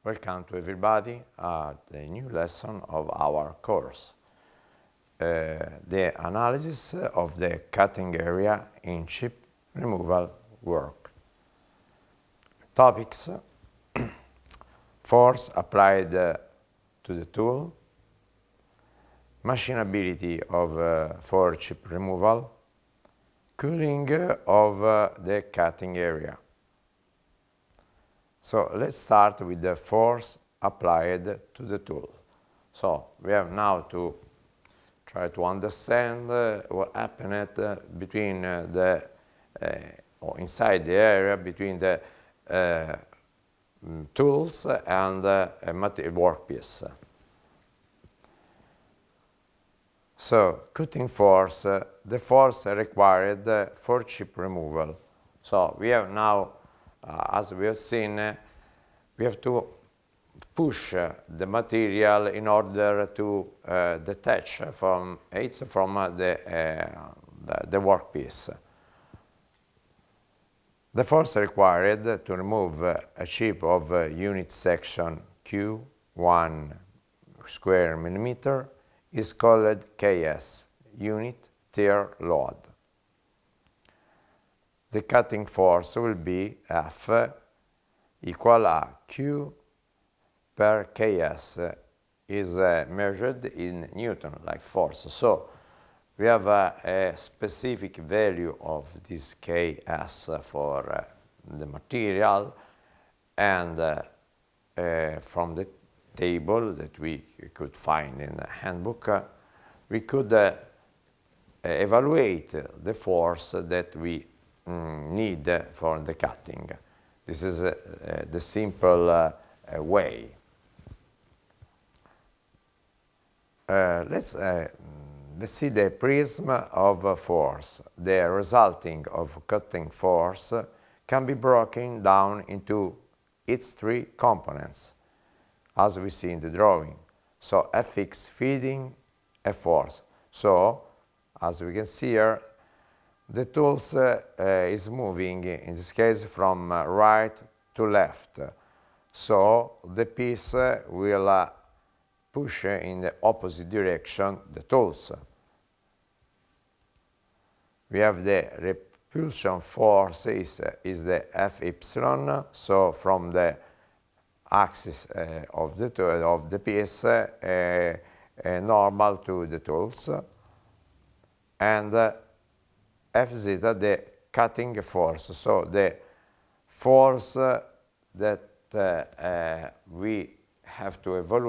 Welcome to everybody at the new lesson of our course. The analysis of the cutting area in chip removal work. Topics: force applied to the tool, machinability for chip removal, cooling of the cutting area. So let's start with the force applied to the tool. So we have now to try to understand what happened between or inside the area between the tools and a workpiece. So cutting force, the force required for chip removal. So we have now, as we have seen, we have to push the material in order to detach from the workpiece. The force required to remove a chip of unit section Q1 square millimeter is called KS, unit tear load. The cutting force will be F equal a Q per KS is measured in Newton, like force. So we have a specific value of this KS for the material, and from the table that we could find in the handbook, we could evaluate the force that we need for the cutting. This is the simple way. Let's see the prism of force. The resulting of cutting force can be broken down into its three components, as we see in the drawing. So Fx feeding a force. So as we can see here, the tools is moving, in this case, from right to left. So the piece will push in the opposite direction the tools. We have the repulsion force is the Fy, so from the axis of the piece normal to the tools, and F zeta, the cutting force, so the force that we have to evaluate